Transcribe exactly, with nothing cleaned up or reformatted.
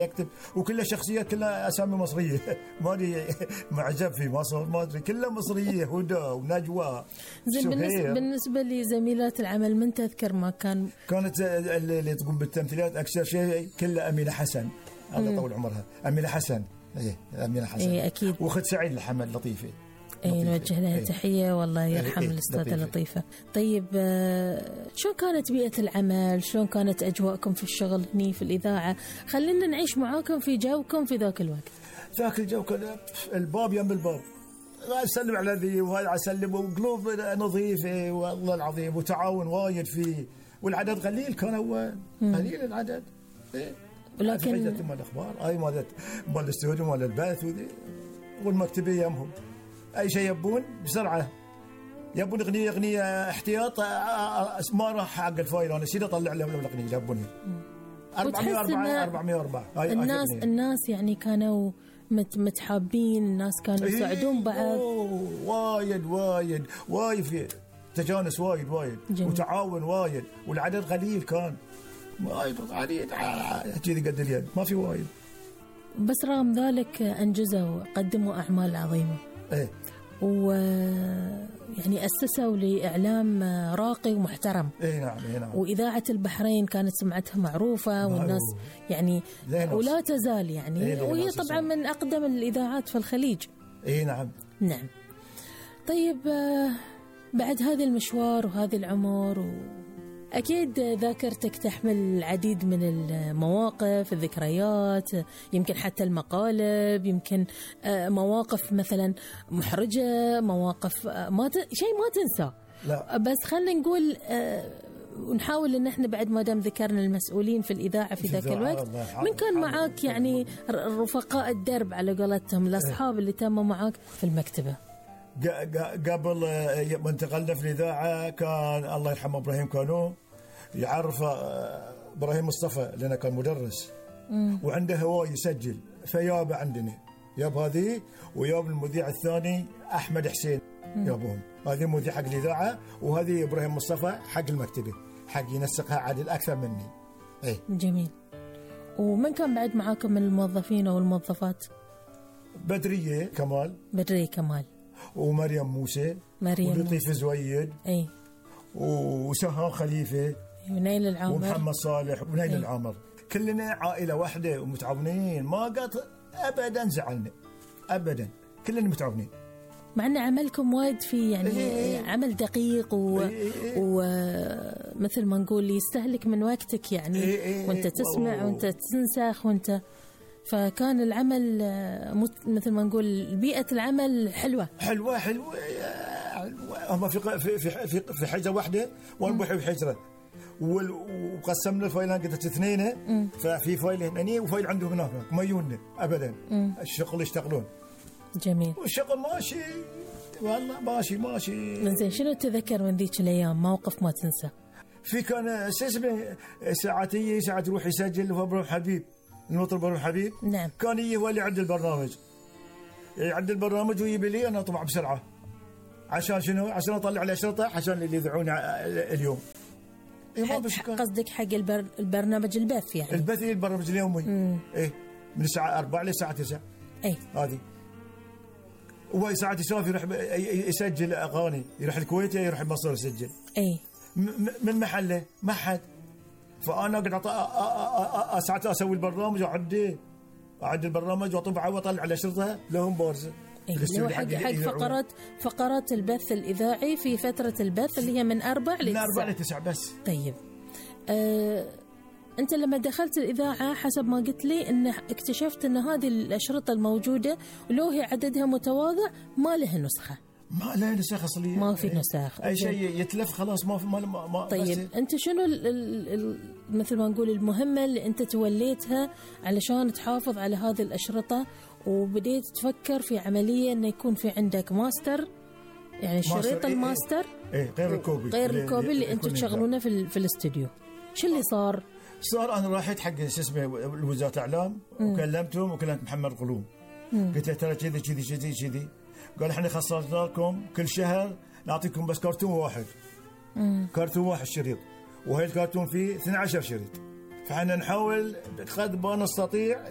يكتب وكلها شخصيات كلها أسامي مصرية. ما أدري معجب في مصر ما أدري كلها مصرية هدى ونجوى. زين بالنسبة, بالنسبة لزميلات العمل من تذكر ما كان؟ كانت اللي تقوم بالتمثيلات أكثر شيء كلها أمينة حسن الله طول عمرها. أمينة حسن إيه أمينة حسن إيه أكيد. وأخت سعيد الحمد لطيفة اي نوجه لها إيه. تحيه والله يرحم إيه. الاستاذه لطيفة. لطيفه. طيب شلون كانت بيئه العمل؟ شلون كانت اجواءكم في الشغل هني في الاذاعه؟ خلينا نعيش معاكم في جوكم في ذاك الوقت. ذاك الجو كان الباب يم الباب اسلم على ذي وهذا اسلم وقلوب نظيفه والله العظيم وتعاون وايد فيه والعدد قليل كان اول قليل العدد إيه. ولكن مال الاخبار اي مال مال الاستوديو مال البث والمكتبيه يمهم اي شيء يبون بسرعه يبون اغنيه اغنيه احتياط ما راح حق الفايل انا سيدي اطلع لهم الاغنيه يبونها أربعمائة وأربعة أربعمائة وأربعة الناس الناس يعني كانوا متحابين الناس كانوا يساعدون بعض وايد وايد وايد في تجانس وايد وايد جميل. وتعاون وايد والعدد قليل كان وايد قليل كذي قد اليد ما في وايد بس رغم ذلك انجزوا قدموا اعمال عظيمه ايه و يعني أسسوا لإعلام راقي ومحترم. إيه نعم إيه نعم. وإذاعة البحرين كانت سمعتها معروفة والناس يعني ولا تزال يعني إيه وهي طبعا من أقدم الإذاعات في الخليج. إيه نعم. نعم. طيب بعد هذا المشوار وهذه العمر و... أكيد ذاكرتك تحمل العديد من المواقف الذكريات يمكن حتى المقالب يمكن مواقف مثلا محرجة مواقف ما ت... شيء ما تنسى لا. بس خلينا نقول ونحاول ان احنا بعد ما دام ذكرنا المسؤولين في الإذاعة في ذاك الوقت من كان معاك يعني رفقاء الدرب على قولتهم الأصحاب اللي تموا معاك في المكتبة قبل ما انتقلنا في الإذاعة كان الله يرحمه إبراهيم كانو يعرف إبراهيم مصطفى لأنه كان مدرس مم. وعنده هواي يسجل فياب عندنا ياب هذه وياب المذيع الثاني أحمد حسين يابهم هذه مذيع حق الإذاعة وهذه إبراهيم مصطفى حق المكتبة حق ينسقها عدل أكثر مني ايه. جميل. ومن كان بعد معاكم من الموظفين أو الموظفات؟ بدرية كمال بدرية كمال ومريم موسى مريم ولطيف زويد اي وسهام خليفه ونيل العامر ومحمد صالح ونيل العامر كلنا عائله واحده ومتعاونين ما قط ابدا زعلنا ابدا كلنا متعاونين مع ان عملكم وايد في يعني إيه عمل دقيق و... إيه ومثل ما نقول يستهلك من وقتك يعني إيه وانت تسمع وانت تنسخ وانت فكان العمل مثل ما نقول بيئة العمل حلوة حلوة حلوة هم في في في في حجرة واحدة ونبوح في حجرة وقسمنا الفايلات قلت اثنين ففي فايل هنا وفايل عندهم هناك ما يجون أبدا مم. الشغل يشتغلون جميل والشغل ماشي والله ماشي ماشي. زين شنو تذكر من ذيك الأيام موقف ما تنسى؟ في كان اسمه ساعتية ساعة يروح يسجل وابراهيم حبيب المطرب ابراهيم حبيب نعم كان يجي هو اللي عند البرنامج يعد البرنامج ويجيب لي انا اطلع بسرعه عشان شنو عشان اطلع الاشرطه عشان اللي يذيعون اليوم إيه قصدك حق البر... البرنامج البث يعني البث البرنامج اليومي ايه من الساعه أربعة للساعه تسعة ايه هذه هو ساعات يسافر يروح يسجل اغاني يروح الكويت يروح مصر يسجل ايه من محله ما حد فانا قاعد ساعات اسوي البرنامج واعدي اعد البرنامج واطبعه واطلع على شرطه لهم بورصه اللي هو حق حق فقرات فقرات البث الاذاعي في فتره البث اللي هي من أربع لتسعة من أربع لتسعة بس. طيب أه انت لما دخلت الاذاعه حسب ما قلت لي ان اكتشفت ان هذه الاشرطه الموجوده لو هي عددها متواضع ما لها نسخه ما لا نسخ اصليه ما في نسخ اي شيء يتلف خلاص ما ما, ما طيب انت شنو ال ال ال مثل ما نقول المهمه اللي انت توليتها علشان تحافظ على هذه الاشرطه وبديت تفكر في عمليه انه يكون في عندك ماستر يعني شريط إيه الماستر ايه غير الكوبي غير الكوبي اللي انتم تشغلونه في في الاستوديو شو اللي صار؟ صار انا راحت حق شو اسمه وزاره الاعلام وكلمتهم وكلمت محمد قلوم قلت له ترى كذي كذي كذي كذي قال احنا خصصنا لكم كل شهر نعطيكم بس كرتون واحد مم. كرتون واحد شريط وهي الكرتون فيه اثني عشر شريط فاحنا نحاول قد ما نستطيع